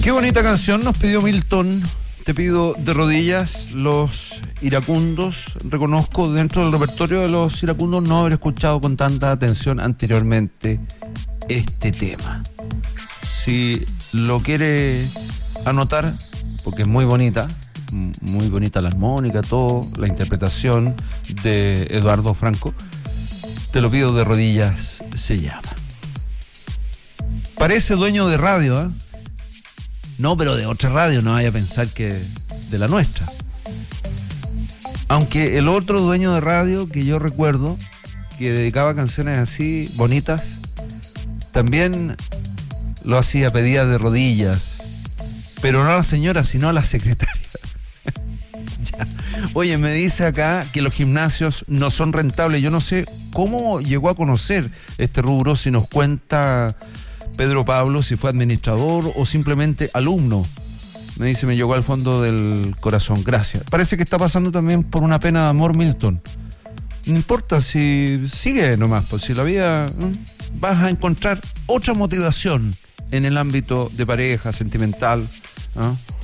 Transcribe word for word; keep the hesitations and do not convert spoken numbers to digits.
Qué bonita canción nos pidió Milton. Te pido de rodillas, Los Iracundos. Reconozco dentro del repertorio de Los Iracundos no haber escuchado con tanta atención anteriormente este tema. Si lo quiere anotar, porque es muy bonita, muy bonita la armónica, todo, la interpretación de Eduardo Franco. Te lo pido de rodillas, se llama. Parece dueño de radio, ¿eh? No, pero de otra radio, no vaya a pensar que de la nuestra. Aunque el otro dueño de radio que yo recuerdo, que dedicaba canciones así, bonitas, también lo hacía, pedía de rodillas, pero no a la señora, sino a la secretaria. Ya. Oye, me dice acá que los gimnasios no son rentables. Yo no sé cómo llegó a conocer este rubro, si nos cuenta Pedro Pablo, si fue administrador o simplemente alumno. Me dice, me llegó al fondo del corazón. Gracias. Parece que está pasando también por una pena de amor, Milton. No importa, si sigue nomás, pues si la vida, ¿eh? Vas a encontrar otra motivación en el ámbito de pareja, sentimental, ¿eh?